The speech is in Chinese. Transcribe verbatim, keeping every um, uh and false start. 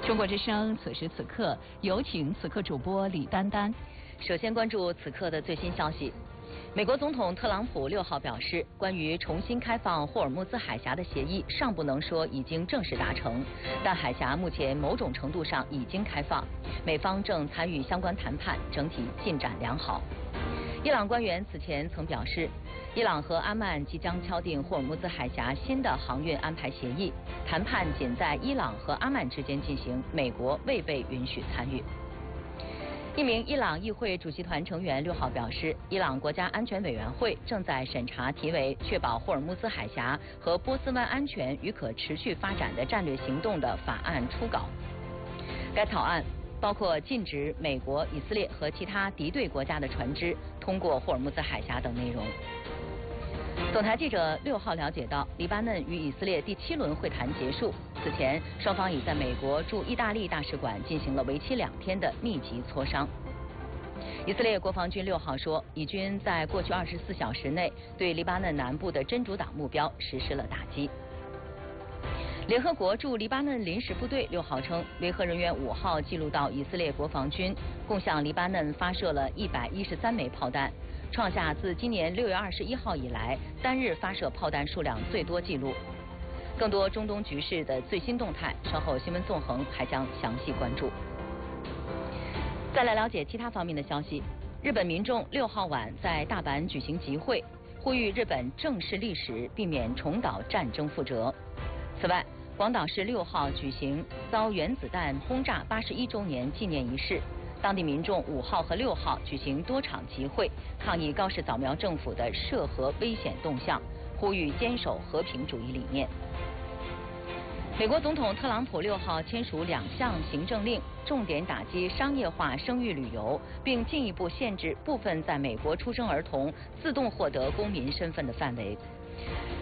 中国之声，此时此刻，有请此刻主播李丹丹。 首先关注此刻的最新消息。美国总统特朗普六号表示，关于重新开放霍尔木兹海峡的协议尚不能说已经正式达成，但海峡目前某种程度上已经开放，美方正参与相关谈判，整体进展良好。伊朗官员此前曾表示，伊朗和阿曼即将敲定霍尔木兹海峡新的航运安排协议，谈判仅在伊朗和阿曼之间进行，美国未被允许参与。一名伊朗议会主席团成员六号表示，伊朗国家安全委员会正在审查题为《确保霍尔木兹海峡和波斯湾安全与可持续发展的战略行动》的法案初稿。该草案包括禁止美国、以色列和其他敌对国家的船只通过霍尔木兹海峡等内容。总台记者六号了解到，黎巴嫩与以色列第七轮会谈结束。此前，双方已在美国驻意大利大使馆进行了为期两天的密集磋商。以色列国防军六号说，以军在过去二十四小时内对黎巴嫩南部的真主党目标实施了打击。联合国驻黎巴嫩临时部队六号称，维和人员五号记录到以色列国防军共向黎巴嫩发射了一百一十三枚炮弹，创下自今年六月二十一号以来单日发射炮弹数量最多纪录。更多中东局势的最新动态，稍后新闻纵横还将详细关注。再来了解其他方面的消息。日本民众六号晚在大阪举行集会，呼吁日本正视历史，避免重蹈战争覆辙。此外，广岛市六号举行遭原子弹轰炸八十一周年纪念仪式，当地民众五号和六号举行多场集会，抗议高市早苗政府的涉核危险动向，呼吁坚守和平主义理念。美国总统特朗普六号签署两项行政令，重点打击商业化生育旅游，并进一步限制部分在美国出生儿童自动获得公民身份的范围。